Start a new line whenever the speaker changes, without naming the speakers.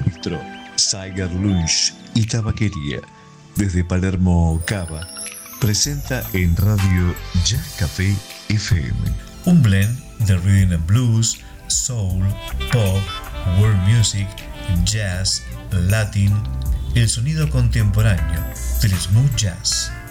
Bistro, Cigar Lunch y Tabaquería. Desde Palermo Cava, presenta en radio Jazz Café FM. Un blend de rhythm and blues, soul, pop, world music, jazz, latin, el sonido contemporáneo del smooth jazz.